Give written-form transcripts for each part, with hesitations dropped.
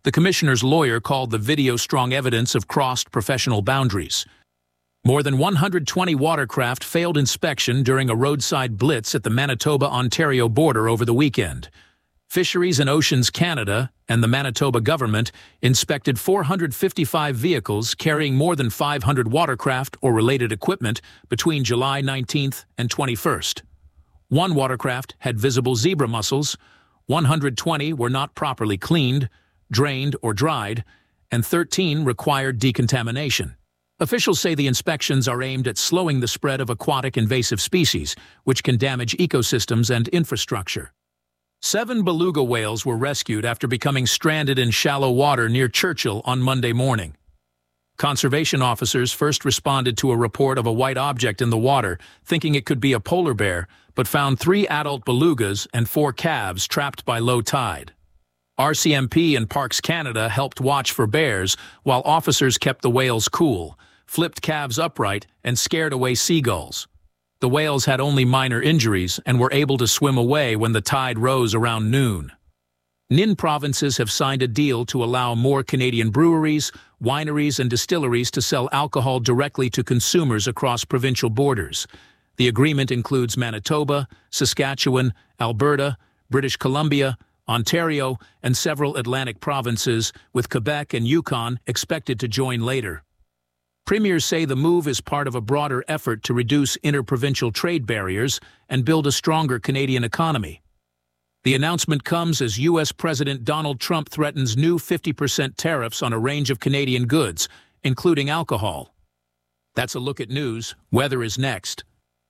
The commissioner's lawyer called the video strong evidence of crossed professional boundaries. More than 120 watercraft failed inspection during a roadside blitz at the Manitoba-Ontario border over the weekend. Fisheries and Oceans Canada and the Manitoba government inspected 455 vehicles carrying more than 500 watercraft or related equipment between July 19th and 21st. One watercraft had visible zebra mussels, 120 were not properly cleaned, drained, or dried, and 13 required decontamination. Officials say the inspections are aimed at slowing the spread of aquatic invasive species, which can damage ecosystems and infrastructure. 7 beluga whales were rescued after becoming stranded in shallow water near Churchill on Monday morning. Conservation officers first responded to a report of a white object in the water, thinking it could be a polar bear, but found 3 adult belugas and 4 calves trapped by low tide. RCMP and Parks Canada helped watch for bears, while officers kept the whales cool, flipped calves upright, and scared away seagulls. The whales had only minor injuries and were able to swim away when the tide rose around noon. Nin provinces have signed a deal to allow more Canadian breweries, wineries, and distilleries to sell alcohol directly to consumers across provincial borders. The agreement includes Manitoba, Saskatchewan, Alberta, British Columbia, Ontario, and several Atlantic provinces, with Quebec and Yukon expected to join later. Premiers say the move is part of a broader effort to reduce interprovincial trade barriers and build a stronger Canadian economy. The announcement comes as U.S. President Donald Trump threatens new 50% tariffs on a range of Canadian goods, including alcohol. That's a look at news. Weather is next.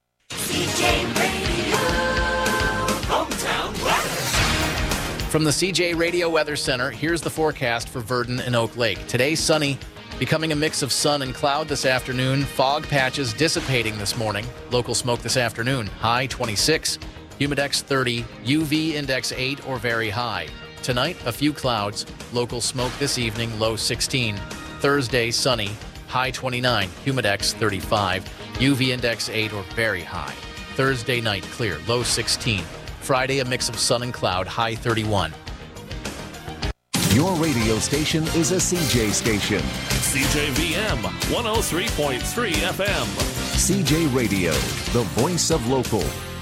CJ Radio, hometown weather. From the CJ Radio Weather Center, here's the forecast for Virden and Oak Lake. Today, sunny, becoming a mix of sun and cloud this afternoon. Fog patches dissipating this morning. Local smoke this afternoon. High 26. Humidex 30, UV index 8 or very high. Tonight, a few clouds. Local smoke this evening, low 16. Thursday, sunny, high 29, Humidex 35, UV index 8 or very high. Thursday night, clear, low 16. Friday, a mix of sun and cloud, high 31. Your radio station is a CJ station. CJVM 103.3 FM. CJ Radio, the voice of local.